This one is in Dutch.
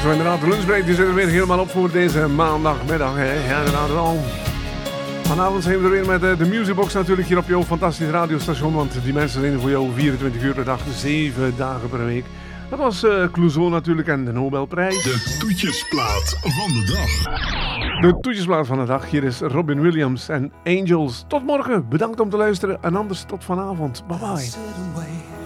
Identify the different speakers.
Speaker 1: Zo inderdaad, de lunchbreak die zit er weer helemaal op voor deze maandagmiddag. Hè? Ja, inderdaad wel. Vanavond zijn we er weer met de Musicbox natuurlijk hier op jouw fantastisch radiostation. Want die mensen zijn er voor jou 24 uur per dag, 7 dagen per week. Dat was Clouseau natuurlijk en de Nobelprijs.
Speaker 2: De toetjesplaat van de dag.
Speaker 1: De toetjesplaat van de dag. Hier is Robin Williams en Angels. Tot morgen. Bedankt om te luisteren en anders tot vanavond. Bye bye.